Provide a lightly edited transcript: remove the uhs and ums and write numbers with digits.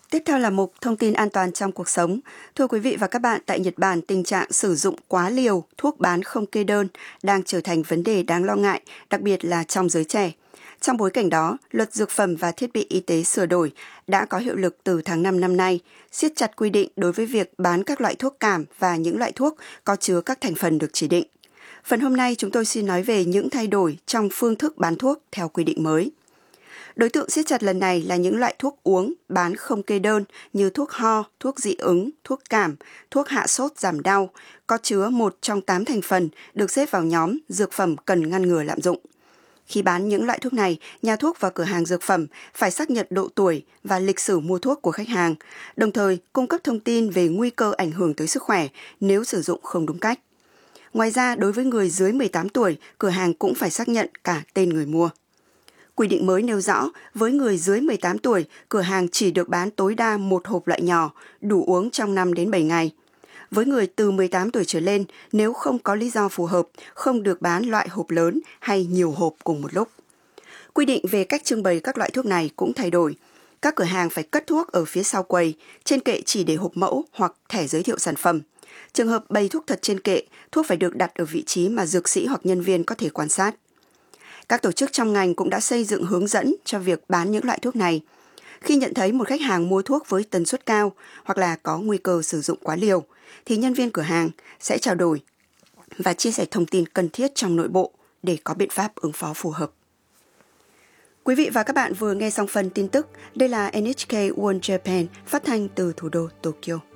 Tiếp theo là mục thông tin an toàn trong cuộc sống. Thưa quý vị và các bạn, tại Nhật Bản, tình trạng sử dụng quá liều thuốc bán không kê đơn đang trở thành vấn đề đáng lo ngại, đặc biệt là trong giới trẻ. Trong bối cảnh đó, Luật Dược phẩm và Thiết bị Y tế sửa đổi đã có hiệu lực từ tháng 5 năm nay, siết chặt quy định đối với việc bán các loại thuốc cảm và những loại thuốc có chứa các thành phần được chỉ định. Phần hôm nay chúng tôi xin nói về những thay đổi trong phương thức bán thuốc theo quy định mới. Đối tượng siết chặt lần này là những loại thuốc uống bán không kê đơn như thuốc ho, thuốc dị ứng, thuốc cảm, thuốc hạ sốt giảm đau, có chứa 1 trong 8 thành phần được xếp vào nhóm dược phẩm cần ngăn ngừa lạm dụng. Khi bán những loại thuốc này, nhà thuốc và cửa hàng dược phẩm phải xác nhận độ tuổi và lịch sử mua thuốc của khách hàng, đồng thời cung cấp thông tin về nguy cơ ảnh hưởng tới sức khỏe nếu sử dụng không đúng cách. Ngoài ra, đối với người dưới 18 tuổi, cửa hàng cũng phải xác nhận cả tên người mua. Quy định mới nêu rõ, với người dưới 18 tuổi, cửa hàng chỉ được bán tối đa 1 hộp loại nhỏ, đủ uống trong 5 đến 7 ngày. Với người từ 18 tuổi trở lên, nếu không có lý do phù hợp, không được bán loại hộp lớn hay nhiều hộp cùng một lúc. Quy định về cách trưng bày các loại thuốc này cũng thay đổi. Các cửa hàng phải cất thuốc ở phía sau quầy, trên kệ chỉ để hộp mẫu hoặc thẻ giới thiệu sản phẩm. Trường hợp bày thuốc thật trên kệ, thuốc phải được đặt ở vị trí mà dược sĩ hoặc nhân viên có thể quan sát. Các tổ chức trong ngành cũng đã xây dựng hướng dẫn cho việc bán những loại thuốc này. Khi nhận thấy một khách hàng mua thuốc với tần suất cao hoặc là có nguy cơ sử dụng quá liều, thì nhân viên cửa hàng sẽ trao đổi và chia sẻ thông tin cần thiết trong nội bộ để có biện pháp ứng phó phù hợp. Quý vị và các bạn vừa nghe xong phần tin tức. Đây là NHK World Japan phát thanh từ thủ đô Tokyo.